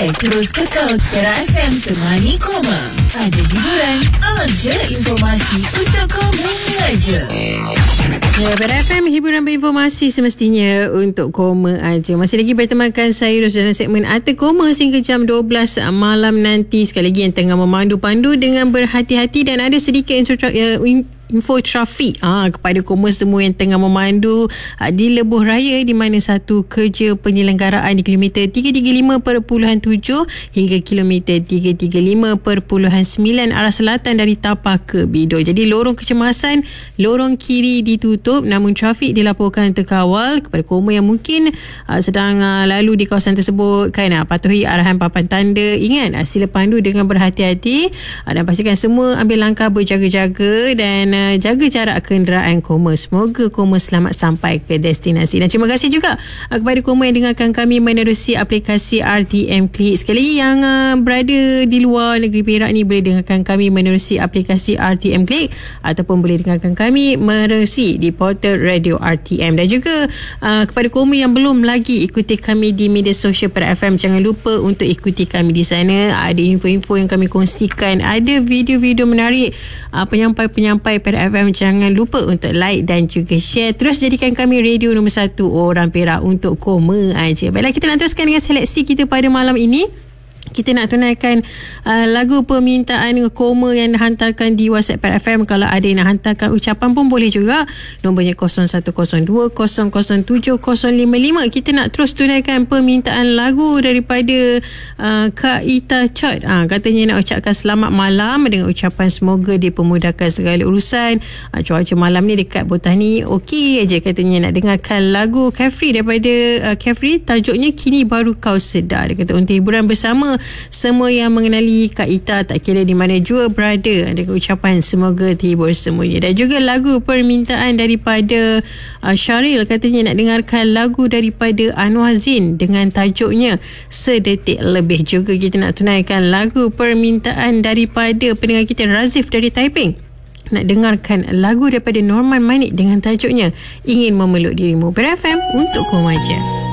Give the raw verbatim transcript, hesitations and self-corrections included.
Anda terus kekal Kera F M temani Koma. Ada hiburan, ada informasi untuk Koma aja. Kera F M, hiburan berinformasi semestinya untuk Koma aja. Masih lagi bertemankan saya Ros dalam segmen Arta Koma sehingga jam dua belas malam nanti. Sekali lagi yang tengah memandu-pandu dengan berhati-hati dan ada sedikit intro, uh, info trafik ah, kepada Koma semua yang tengah memandu ah, di Lebuh Raya, di mana satu kerja penyelenggaraan di kilometer tiga tiga lima perpuluhan tujuh hingga kilometer tiga tiga lima perpuluhan sembilan arah selatan dari Tapak ke Bido. Jadi lorong kecemasan, lorong kiri ditutup, namun trafik dilaporkan terkawal. Kepada Koma yang mungkin ah, sedang ah, lalu di kawasan tersebut kan, ah, patuhi arahan papan tanda. Ingat ah, sila pandu dengan berhati-hati ah, dan pastikan semua ambil langkah berjaga-jaga dan jaga jarak kenderaan Koma. Semoga Koma selamat sampai ke destinasi. Dan terima kasih juga kepada Koma yang dengarkan kami menerusi aplikasi R T M Click. Sekali lagi yang uh, berada di luar negeri Perak ni boleh dengarkan kami menerusi aplikasi R T M Click ataupun boleh dengarkan kami menerusi di portal Radio R T M. Dan juga uh, kepada Koma yang belum lagi ikuti kami di media sosial Perak F M, jangan lupa untuk ikuti kami di sana. Ada info-info yang kami kongsikan, ada video-video menarik, uh, penyampai-penyampai Perak F M. Jangan lupa untuk like dan juga share. Terus jadikan kami radio nombor satu orang Perak untuk Koma aja. Baiklah, kita nak teruskan dengan seleksi kita pada malam ini. Kita nak tunaikan uh, lagu permintaan Koma yang dihantarkan di WhatsApp Perak F M. Kalau ada yang nak hantarkan ucapan pun boleh juga. Nombornya kosong satu kosong dua kosong kosong tujuh kosong lima lima. Kita nak terus tunaikan permintaan lagu daripada uh, Kak Ita Chot. Uh, katanya nak ucapkan selamat malam dengan ucapan semoga dipermudahkan segala urusan. Uh, cuaca malam ni dekat Botani okey aja. Katanya nak dengarkan lagu Carefree daripada uh, Carefree. Tajuknya Kini Baru Kau Sedar. Dia kata untuk hiburan bersama semua yang mengenali Kak Ita tak kira di mana jua berada, dengan ucapan semoga terhibur semuanya. Dan juga lagu permintaan daripada uh, Syaril, katanya nak dengarkan lagu daripada Anwar Zain dengan tajuknya Sedetik Lebih. Juga kita nak tunaikan lagu permintaan daripada pendengar kita Razif dari Taiping, nak dengarkan lagu daripada Norman Manik dengan tajuknya Ingin Memeluk Dirimu. Ber F M untuk Koma je.